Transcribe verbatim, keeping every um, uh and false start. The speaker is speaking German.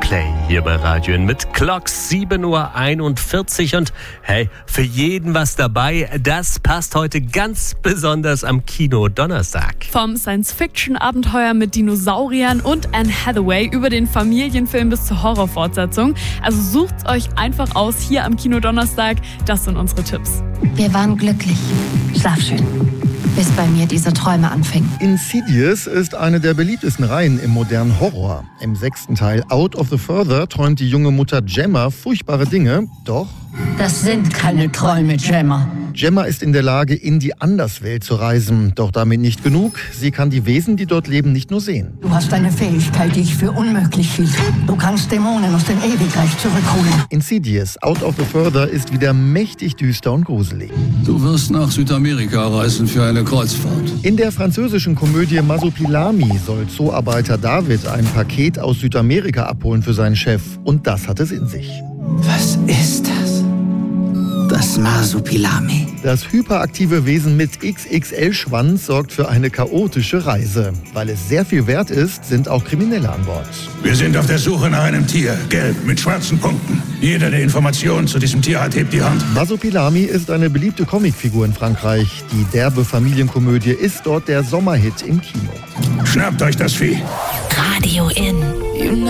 Play hier bei Radio N mit Clocks sieben Uhr einundvierzig und hey, für jeden was dabei, das passt heute ganz besonders am Kino Donnerstag. Vom Science-Fiction-Abenteuer mit Dinosauriern und Anne Hathaway über den Familienfilm bis zur Horrorfortsetzung. Also sucht's euch einfach aus hier am Kino Donnerstag, das sind unsere Tipps. Wir waren glücklich. Schlaf schön. Bis bei mir diese Träume anfingen. Insidious ist eine der beliebtesten Reihen im modernen Horror. Im sechsten Teil Out of the Further träumt die junge Mutter Gemma furchtbare Dinge, doch Das sind keine Träume, Gemma. Gemma ist in der Lage, in die Anderswelt zu reisen. Doch damit nicht genug. Sie kann die Wesen, die dort leben, nicht nur sehen. Du hast eine Fähigkeit, die ich für unmöglich hielt. Du kannst Dämonen aus dem Ewigreich zurückholen. Insidious Out of the Further ist wieder mächtig düster und gruselig. Du wirst nach Südamerika reisen für eine Kreuzfahrt. In der französischen Komödie Masopilami soll Zooarbeiter David ein Paket aus Südamerika abholen für seinen Chef. Und das hat es in sich. Was ist das? Das Masopilami. Das hyperaktive Wesen mit X X L-Schwanz sorgt für eine chaotische Reise. Weil es sehr viel wert ist, sind auch Kriminelle an Bord. Wir sind auf der Suche nach einem Tier, gelb, mit schwarzen Punkten. Jeder, der Informationen zu diesem Tier hat, hebt die Hand. Masopilami ist eine beliebte Comicfigur in Frankreich. Die derbe Familienkomödie ist dort der Sommerhit im Kino. Schnappt euch das Vieh. Radio N.